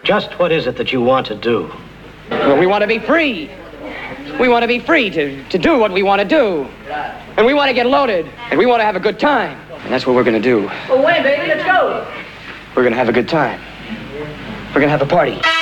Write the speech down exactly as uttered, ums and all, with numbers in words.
Just what is it that you want to do? Well, we want to be free. We want to be free to, to do what we want to do. And we want to get loaded. And we want to have a good time. And that's what we're going to do. Well, wait, baby, let's go. We're going to have a good time. We're going to have a party.